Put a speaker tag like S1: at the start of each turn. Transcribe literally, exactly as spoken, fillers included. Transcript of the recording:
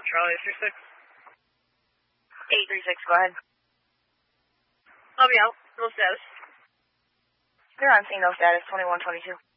S1: Charlie three six.
S2: eight three six, go ahead.
S1: I'll be out. No status.
S2: You're on scene, no status, twenty-one twenty-two.